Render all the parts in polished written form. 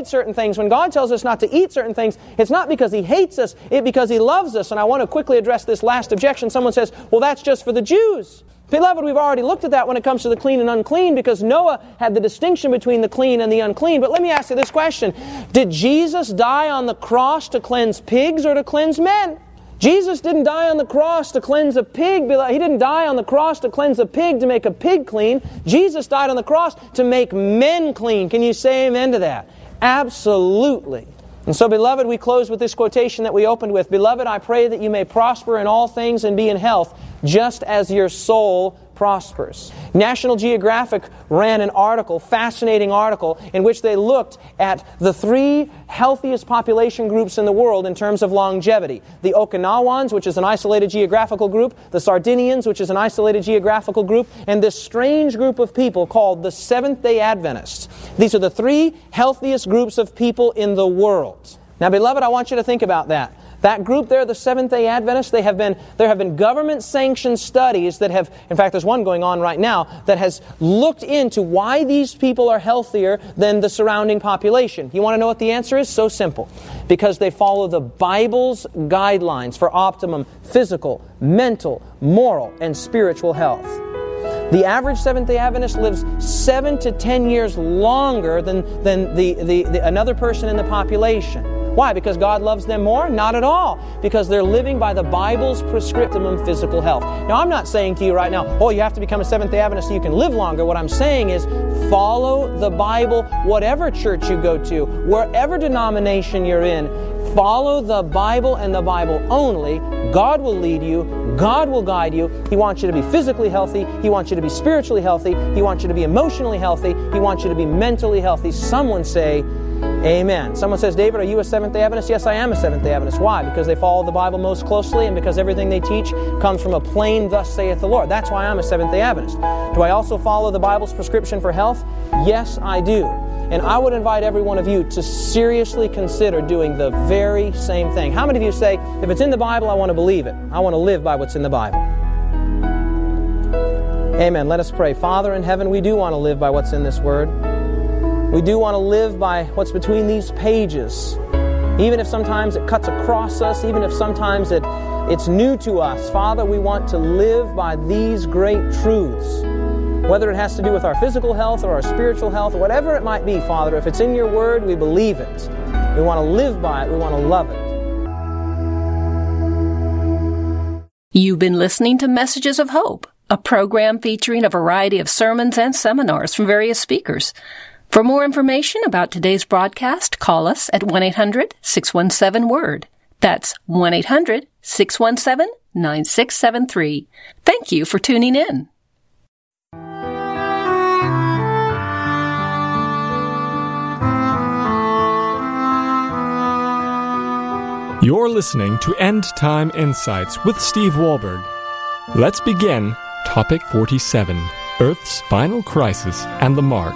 avoid certain things. When God tells us not to eat certain things, it's not because He hates us, it's because He loves us. And I want to quickly address this last objection. Someone says, well, that's just for the Jews. Beloved, we've already looked at that when it comes to the clean and unclean, because Noah had the distinction between the clean and the unclean. But let me ask you this question. Did Jesus die on the cross to cleanse pigs or to cleanse men? Jesus didn't die on the cross to cleanse a pig. He didn't die on the cross to cleanse a pig to make a pig clean. Jesus died on the cross to make men clean. Can you say amen to that? Absolutely. And so, beloved, we close with this quotation that we opened with. Beloved, I pray that you may prosper in all things and be in health, just as your soul prospers. National Geographic ran an article, fascinating article, in which they looked at the 3 healthiest population groups in the world in terms of longevity. The Okinawans, which is an isolated geographical group, the Sardinians, which is an isolated geographical group, and this strange group of people called the Seventh-day Adventists. These are the 3 healthiest groups of people in the world. Now, beloved, I want you to think about that. That group there, the Seventh-day Adventists, there have been government-sanctioned studies that have, in fact, there's one going on right now, that has looked into why these people are healthier than the surrounding population. You want to know what the answer is? So simple. Because they follow the Bible's guidelines for optimum physical, mental, moral, and spiritual health. The average Seventh-day Adventist lives 7 to 10 years longer than another person in the population. Why? Because God loves them more? Not at all. Because they're living by the Bible's prescriptum physical health. Now, I'm not saying to you right now, oh, you have to become a Seventh-day Adventist so you can live longer. What I'm saying is follow the Bible, whatever church you go to, wherever denomination you're in. Follow the Bible and the Bible only. God will lead you. God will guide you. He wants you to be physically healthy. He wants you to be spiritually healthy. He wants you to be emotionally healthy. He wants you to be mentally healthy. Someone say, amen. Someone says, David, are you a Seventh-day Adventist? Yes, I am a Seventh-day Adventist. Why? Because they follow the Bible most closely and because everything they teach comes from a plain, thus saith the Lord. That's why I'm a Seventh-day Adventist. Do I also follow the Bible's prescription for health? Yes, I do. And I would invite every one of you to seriously consider doing the very same thing. How many of you say, if it's in the Bible, I want to believe it. I want to live by what's in the Bible. Amen. Let us pray. Father in heaven, we do want to live by what's in this Word. We do want to live by what's between these pages. Even if sometimes it cuts across us, even if sometimes it's new to us. Father, we want to live by these great truths. Whether it has to do with our physical health or our spiritual health, or whatever it might be, Father, if it's in your Word, we believe it. We want to live by it. We want to love it. You've been listening to Messages of Hope, a program featuring a variety of sermons and seminars from various speakers. For more information about today's broadcast, call us at 1-800-617-WORD. That's 1-800-617-9673. Thank you for tuning in. You're listening to End Time Insights with Steve Wahlberg. Let's begin Topic 47, Earth's Final Crisis and the Mark.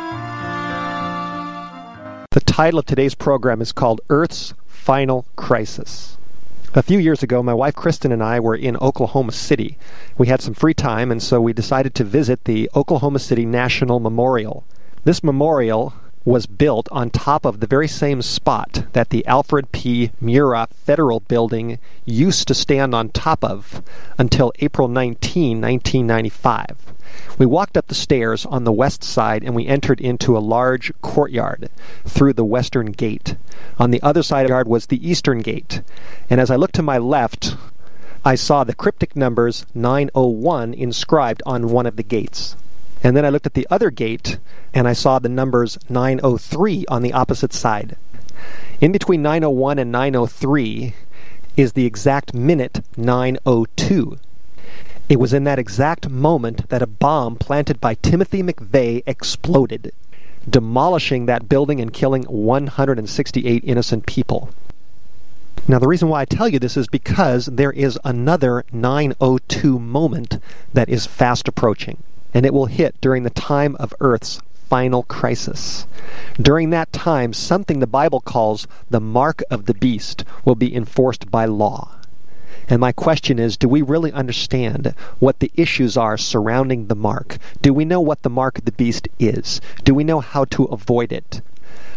The title of today's program is called Earth's Final Crisis. A few years ago, my wife Kristen and I were in Oklahoma City. We had some free time, and so we decided to visit the Oklahoma City National Memorial. This memorial was built on top of the very same spot that the Alfred P. Murrah Federal Building used to stand on top of until April 19, 1995. We walked up the stairs on the west side and we entered into a large courtyard through the western gate. On the other side of the yard was the eastern gate. And as I looked to my left, I saw the cryptic numbers 901 inscribed on one of the gates. And then I looked at the other gate, and I saw the numbers 903 on the opposite side. In between 901 and 903 is the exact minute 902. It was in that exact moment that a bomb planted by Timothy McVeigh exploded, demolishing that building and killing 168 innocent people. Now, the reason why I tell you this is because there is another 902 moment that is fast approaching. And it will hit during the time of Earth's final crisis. During that time, something the Bible calls the mark of the beast will be enforced by law. And my question is, do we really understand what the issues are surrounding the mark? Do we know what the mark of the beast is? Do we know how to avoid it?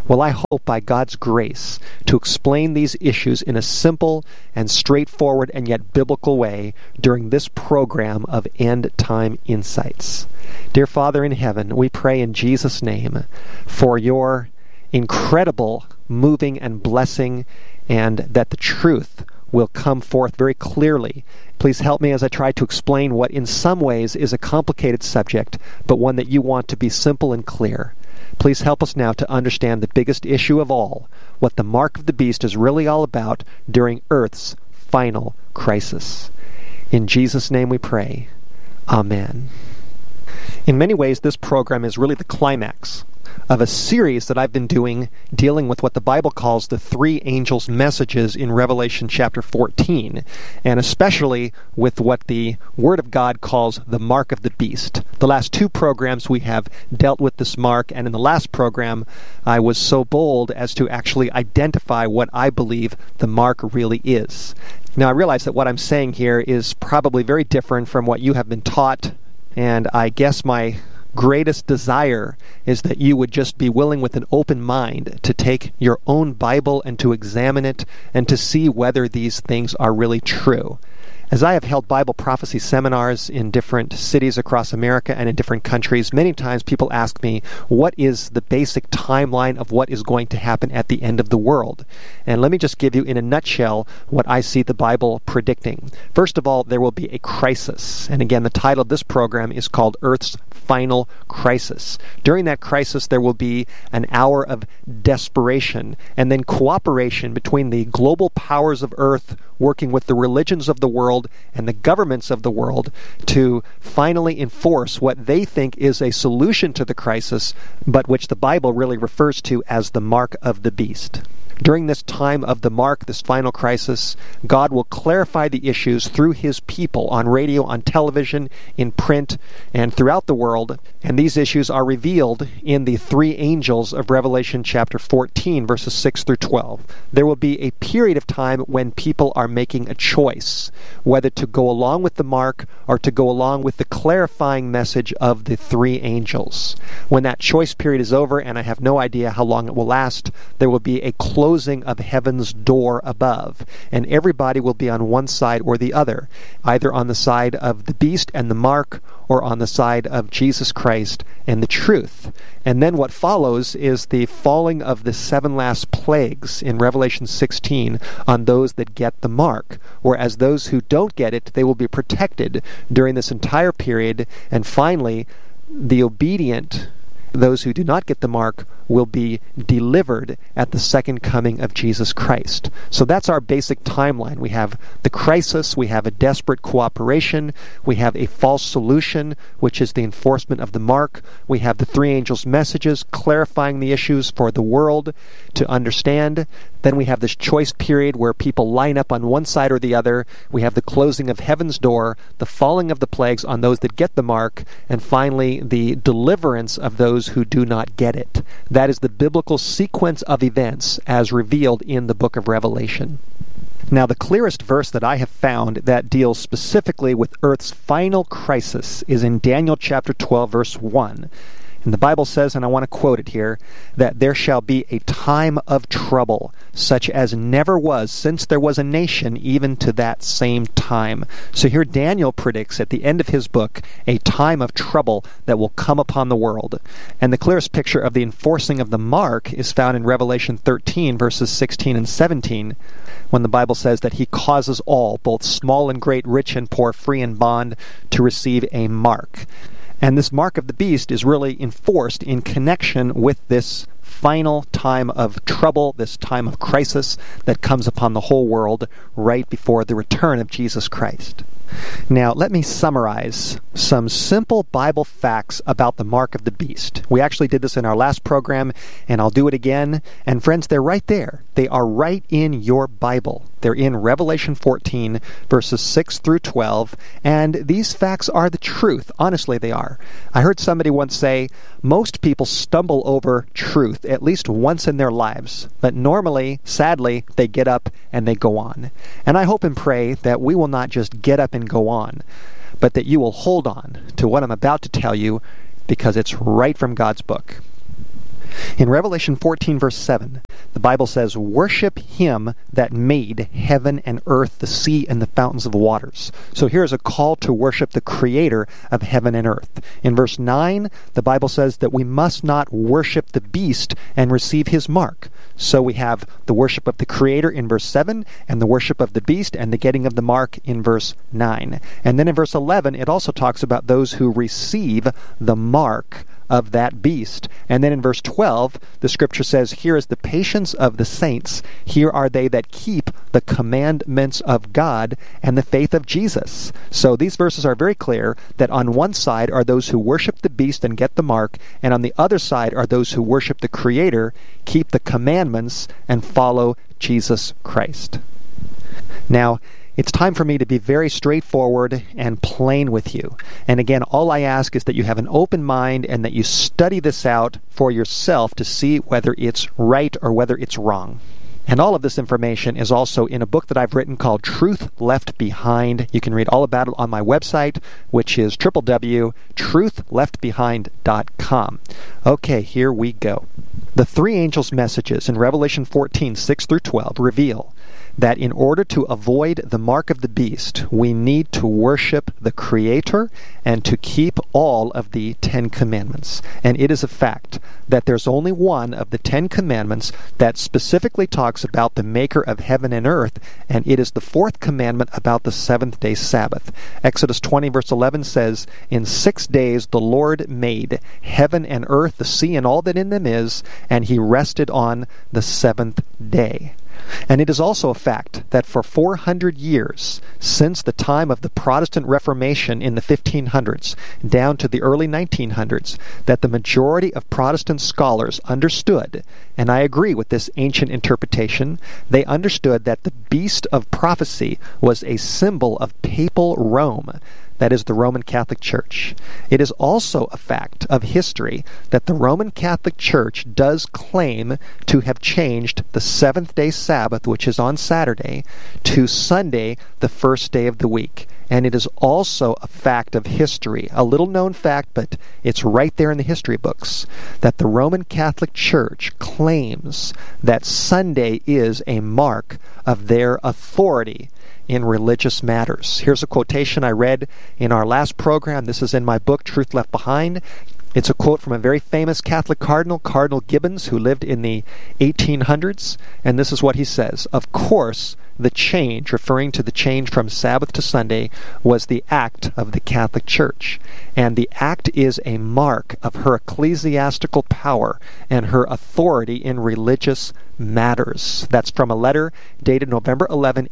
Well, I hope by God's grace to explain these issues in a simple and straightforward and yet biblical way during this program of End Time Insights. Dear Father in heaven, we pray in Jesus' name for your incredible moving and blessing, and that the truth will come forth very clearly. Please help me as I try to explain what in some ways is a complicated subject, but one that you want to be simple and clear. Please help us now to understand the biggest issue of all, what the mark of the beast is really all about during Earth's final crisis. In Jesus' name we pray. Amen. In many ways, this program is really the climax of a series that I've been doing dealing with what the Bible calls the three angels' messages in Revelation chapter 14, and especially with what the Word of God calls the mark of the beast. The last two programs we have dealt with this mark, and in the last program I was so bold as to actually identify what I believe the mark really is. Now I realize that what I'm saying here is probably very different from what you have been taught, and I guess my greatest desire is that you would just be willing with an open mind to take your own Bible and to examine it and to see whether these things are really true. As I have held Bible prophecy seminars in different cities across America and in different countries, many times people ask me, what is the basic timeline of what is going to happen at the end of the world? And let me just give you in a nutshell what I see the Bible predicting. First of all, there will be a crisis. And again, the title of this program is called Earth's Final Crisis. During that crisis, there will be an hour of desperation and then cooperation between the global powers of Earth working with the religions of the world and the governments of the world to finally enforce what they think is a solution to the crisis, but which the Bible really refers to as the mark of the beast. During this time of the mark, this final crisis, God will clarify the issues through His people on radio, on television, in print, and throughout the world. And these issues are revealed in the three angels of Revelation chapter 14, verses 6 through 12. There will be a period of time when people are making a choice, whether to go along with the mark or to go along with the clarifying message of the three angels. When that choice period is over, and I have no idea how long it will last, there will be a closing of heaven's door above, and everybody will be on one side or the other, either on the side of the beast and the mark, or on the side of Jesus Christ and the truth. And then what follows is the falling of the seven last plagues in Revelation 16 on those that get the mark, whereas those who don't get it, they will be protected during this entire period, and finally, the obedient, those who do not get the mark, will be delivered at the second coming of Jesus Christ. So that's our basic timeline. We have the crisis, we have a desperate cooperation, we have a false solution, which is the enforcement of the mark, we have the three angels' messages clarifying the issues for the world to understand. Then we have this choice period where people line up on one side or the other. We have the closing of heaven's door, the falling of the plagues on those that get the mark, and finally the deliverance of those who do not get it. That is the biblical sequence of events as revealed in the book of Revelation. Now, the clearest verse that I have found that deals specifically with Earth's final crisis is in Daniel chapter 12, verse 1. And the Bible says, and I want to quote it here, that there shall be a time of trouble, such as never was since there was a nation, even to that same time. So here Daniel predicts at the end of his book a time of trouble that will come upon the world. And the clearest picture of the enforcing of the mark is found in Revelation 13, verses 16 and 17, when the Bible says that He causes all, both small and great, rich and poor, free and bond, to receive a mark. And this mark of the beast is really enforced in connection with this final time of trouble, this time of crisis that comes upon the whole world right before the return of Jesus Christ. Now, let me summarize some simple Bible facts about the mark of the beast. We actually did this in our last program, and I'll do it again. And friends, they're right there. They are right in your Bible. They're in Revelation 14, verses 6 through 12, and these facts are the truth. Honestly, they are. I heard somebody once say, most people stumble over truth at least once in their lives, but normally, sadly, they get up and they go on. And I hope and pray that we will not just get up and go on, but that you will hold on to what I'm about to tell you, because it's right from God's book. In Revelation 14, verse 7, the Bible says, "Worship him that made heaven and earth, the sea, and the fountains of waters." So here is a call to worship the creator of heaven and earth. In verse 9, the Bible says that we must not worship the beast and receive his mark. So we have the worship of the creator in verse 7, and the worship of the beast and the getting of the mark in verse 9. And then in verse 11, it also talks about those who receive the mark of that beast. And then in verse 12, the scripture says, "Here is the patience of the saints. Here are they that keep the commandments of God and the faith of Jesus." So these verses are very clear that on one side are those who worship the beast and get the mark, and on the other side are those who worship the Creator, keep the commandments, and follow Jesus Christ. Now, it's time for me to be very straightforward and plain with you. And again, all I ask is that you have an open mind and that you study this out for yourself to see whether it's right or whether it's wrong. And all of this information is also in a book that I've written called Truth Left Behind. You can read all about it on my website, which is www.truthleftbehind.com. Okay, here we go. The three angels' messages in Revelation 14, 6 through 12 reveal that in order to avoid the mark of the beast, we need to worship the Creator and to keep all of the 10 Commandments. And it is a fact that there's only one of the 10 Commandments that specifically talks about the Maker of heaven and earth, and it is the 4th commandment about the 7th-day Sabbath. Exodus 20, verse 11 says, "In 6 days the Lord made heaven and earth, the sea, and all that in them is, and he rested on the 7th day." And it is also a fact that for 400 years, since the time of the Protestant Reformation in the 1500s down to the early 1900s, that the majority of Protestant scholars understood, and I agree with this ancient interpretation, they understood that the beast of prophecy was a symbol of papal Rome. That is the Roman Catholic Church. It is also a fact of history that the Roman Catholic Church does claim to have changed the 7th-day Sabbath, which is on Saturday, to Sunday, the first day of the week. And it is also a fact of history, a little-known fact, but it's right there in the history books, that the Roman Catholic Church claims that Sunday is a mark of their authority in religious matters. Here's a quotation I read in our last program. This is in my book, Truth Left Behind. It's a quote from a very famous Catholic cardinal, Cardinal Gibbons, who lived in the 1800s. And this is what he says: "Of course, the change," referring to the change from Sabbath to Sunday, "was the act of the Catholic Church. And the act is a mark of her ecclesiastical power and her authority in religious matters." That's from a letter dated November 11,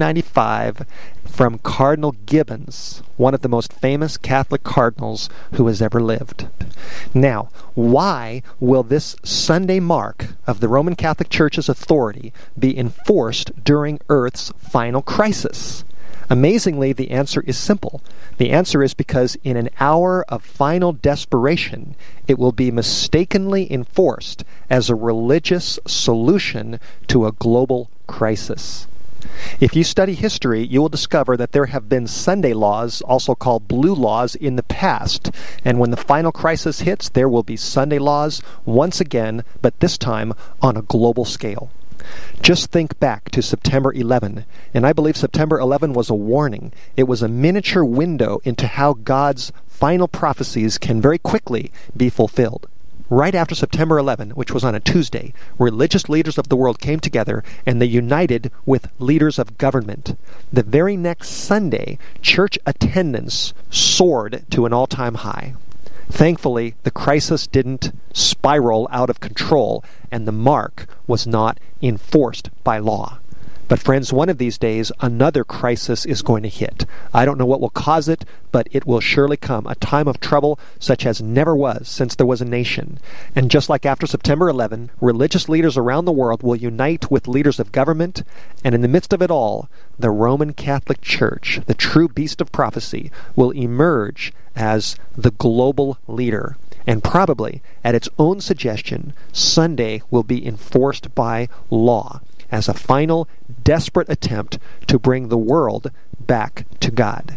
1895, from Cardinal Gibbons, one of the most famous Catholic cardinals who has ever lived. Now, why will this Sunday mark of the Roman Catholic Church's authority be enforced during Earth's final crisis? Amazingly, the answer is simple. The answer is because in an hour of final desperation, it will be mistakenly enforced as a religious solution to a global crisis. If you study history, you will discover that there have been Sunday laws, also called blue laws, in the past. And when the final crisis hits, there will be Sunday laws once again, but this time on a global scale. Just think back to September 11, and I believe September 11 was a warning. It was a miniature window into how God's final prophecies can very quickly be fulfilled. Right after September 11, which was on a Tuesday, religious leaders of the world came together and they united with leaders of government. The very next Sunday, church attendance soared to an all-time high. Thankfully, the crisis didn't spiral out of control, and the mark was not enforced by law. But friends, one of these days, another crisis is going to hit. I don't know what will cause it, but it will surely come. A time of trouble such as never was since there was a nation. And just like after September 11, religious leaders around the world will unite with leaders of government, and in the midst of it all, the Roman Catholic Church, the true beast of prophecy, will emerge as the global leader. And probably, at its own suggestion, Sunday will be enforced by law as a final, desperate attempt to bring the world back to God.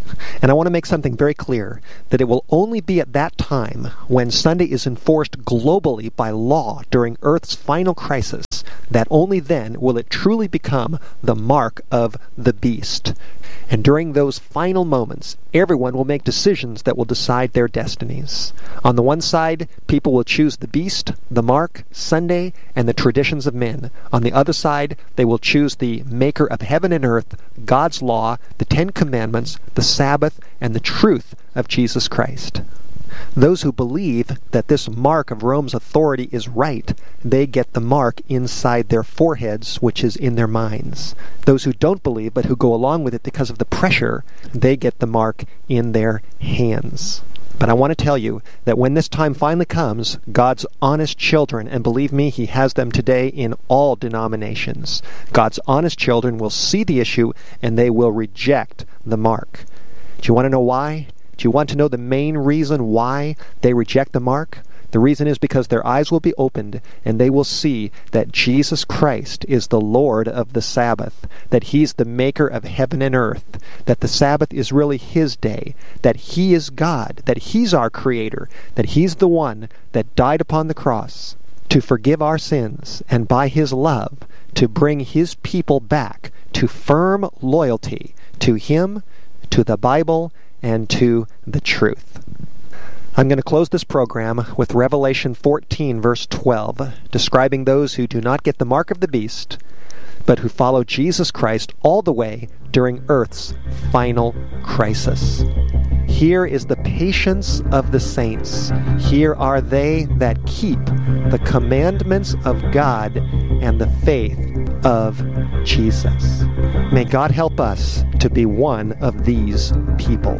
And I want to make something very clear, that it will only be at that time, when Sunday is enforced globally by law during Earth's final crisis, that only then will it truly become the mark of the beast. And during those final moments, everyone will make decisions that will decide their destinies. On the one side, people will choose the beast, the mark, Sunday, and the traditions of men. On the other side, they will choose the maker of heaven and earth, God's law, the Ten Commandments, the Sabbath, and the truth of Jesus Christ. Those who believe that this mark of Rome's authority is right, they get the mark inside their foreheads, which is in their minds. Those who don't believe, but who go along with it because of the pressure, they get the mark in their hands. But I want to tell you that when this time finally comes, God's honest children, and believe me, He has them today in all denominations, God's honest children will see the issue and they will reject the mark. Do you want to know why? Do you want to know the main reason why they reject the mark? The reason is because their eyes will be opened and they will see that Jesus Christ is the Lord of the Sabbath, that He's the maker of heaven and earth, that the Sabbath is really His day, that He is God, that He's our Creator, that He's the one that died upon the cross to forgive our sins, and by His love to bring His people back to firm loyalty to Him, to the Bible, and to the truth. I'm going to close this program with Revelation 14, verse 12, describing those who do not get the mark of the beast, but who follow Jesus Christ all the way during Earth's final crisis. Here is the patience of the saints. Here are they that keep the commandments of God and the faith of Jesus. May God help us to be one of these people.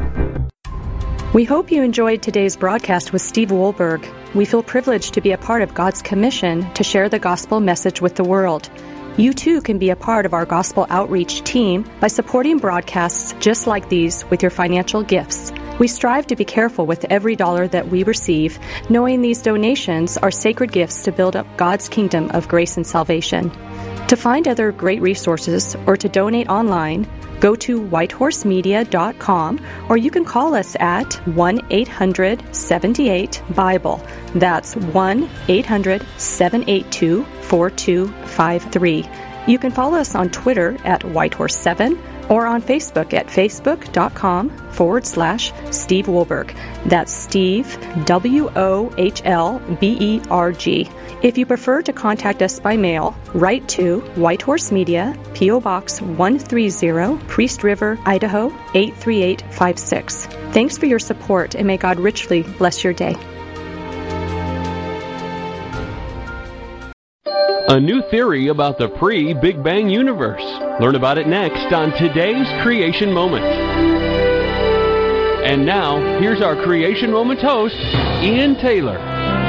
We hope you enjoyed today's broadcast with Steve Wohlberg. We feel privileged to be a part of God's commission to share the gospel message with the world. You too can be a part of our gospel outreach team by supporting broadcasts just like these with your financial gifts. We strive to be careful with every dollar that we receive, knowing these donations are sacred gifts to build up God's kingdom of grace and salvation. To find other great resources or to donate online, go to whitehorsemedia.com, or you can call us at 1-800-78-BIBLE. That's 1-800-782-4253. You can follow us on Twitter at Whitehorse7 or on Facebook at facebook.com/Steve Wohlberg. That's Steve, Wohlberg. If you prefer to contact us by mail, write to White Horse Media, P.O. Box 130, Priest River, Idaho 83856. Thanks for your support, and may God richly bless your day. A new theory about the pre-Big Bang universe. Learn about it next on today's Creation Moment. And now, here's our Creation Moment host, Ian Taylor.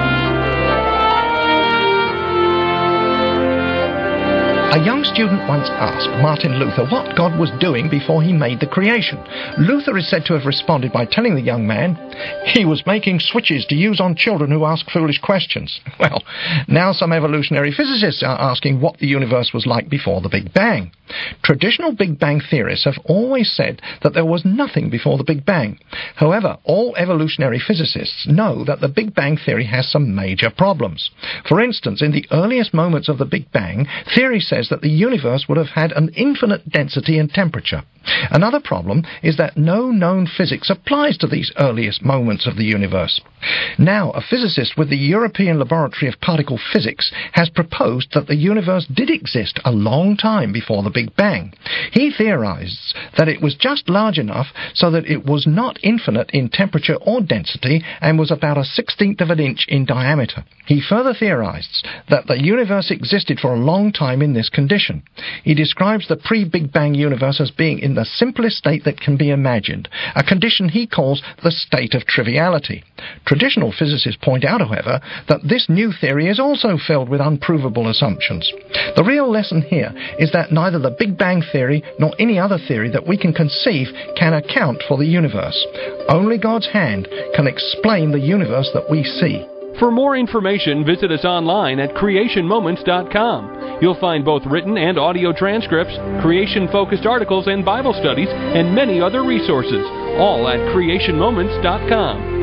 A young student once asked Martin Luther what God was doing before he made the creation. Luther is said to have responded by telling the young man he was making switches to use on children who ask foolish questions. Well, now some evolutionary physicists are asking what the universe was like before the Big Bang. Traditional Big Bang theorists have always said that there was nothing before the Big Bang. However, all evolutionary physicists know that the Big Bang theory has some major problems. For instance, in the earliest moments of the Big Bang, theory says that the universe would have had an infinite density and temperature. Another problem is that no known physics applies to these earliest moments of the universe. Now, a physicist with the European Laboratory of Particle Physics has proposed that the universe did exist a long time before the Big Bang. He theorizes that it was just large enough so that it was not infinite in temperature or density and was about 1/16 of an inch in diameter. He further theorizes that the universe existed for a long time in this condition. He describes the pre-Big Bang universe as being in the simplest state that can be imagined, a condition he calls the state of triviality. Traditional physicists point out, however, that this new theory is also filled with unprovable assumptions. The real lesson here is that neither the Big Bang theory nor any other theory that we can conceive can account for the universe. Only God's hand can explain the universe that we see. For more information, visit us online at creationmoments.com. You'll find both written and audio transcripts, creation-focused articles and Bible studies, and many other resources, all at creationmoments.com.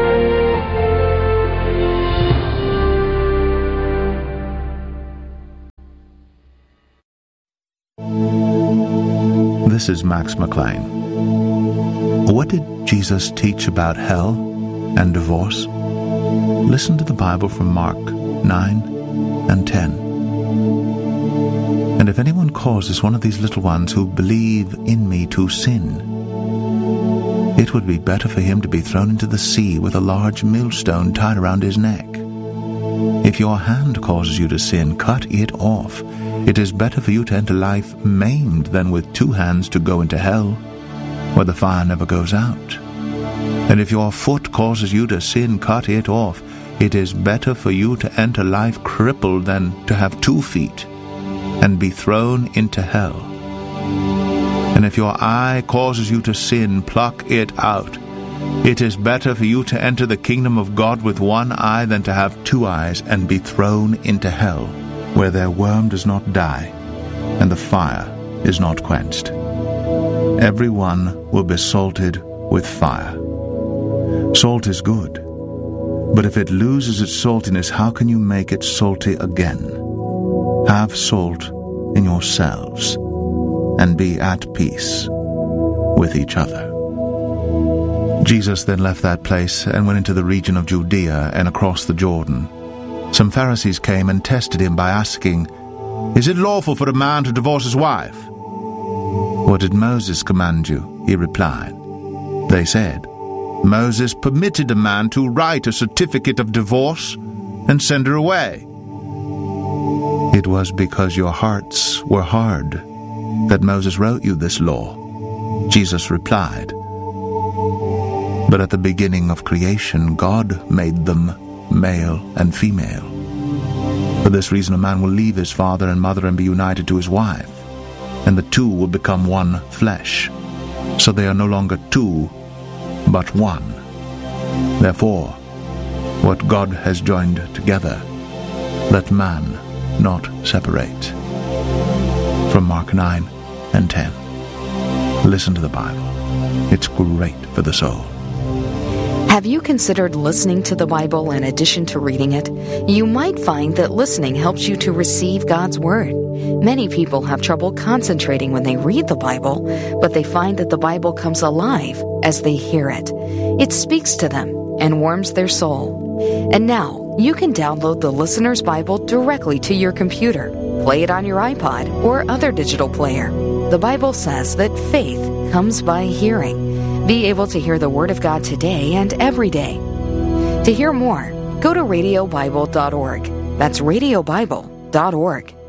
This is Max McLean. What did Jesus teach about hell and divorce? Listen to the Bible from Mark 9 and 10. And if anyone causes one of these little ones who believe in me to sin, it would be better for him to be thrown into the sea with a large millstone tied around his neck. If your hand causes you to sin, cut it off. It is better for you to enter life maimed than with two hands to go into hell, where the fire never goes out. And if your foot causes you to sin, cut it off. It is better for you to enter life crippled than to have 2 feet and be thrown into hell. And if your eye causes you to sin, pluck it out. It is better for you to enter the kingdom of God with 1 eye than to have 2 eyes and be thrown into hell, where their worm does not die, and the fire is not quenched. Everyone will be salted with fire. Salt is good, but if it loses its saltiness, how can you make it salty again? Have salt in yourselves, and be at peace with each other. Jesus then left that place and went into the region of Judea and across the Jordan. Some Pharisees came and tested him by asking, "Is it lawful for a man to divorce his wife?" "What did Moses command you?" he replied. They said, "Moses permitted a man to write a certificate of divorce and send her away." "It was because your hearts were hard that Moses wrote you this law," Jesus replied. "But at the beginning of creation, God made them male and female. For this reason a man will leave his father and mother and be united to his wife, and the two will become one flesh. So they are no longer two, but one. Therefore, what God has joined together, let man not separate." From Mark 9 and 10. Listen to the Bible. It's great for the soul. Have you considered listening to the Bible in addition to reading it? You might find that listening helps you to receive God's Word. Many people have trouble concentrating when they read the Bible, but they find that the Bible comes alive as they hear it. It speaks to them and warms their soul. And now, you can download the Listener's Bible directly to your computer. Play it on your iPod or other digital player. The Bible says that faith comes by hearing. Be able to hear the Word of God today and every day. To hear more, go to radiobible.org. That's radiobible.org.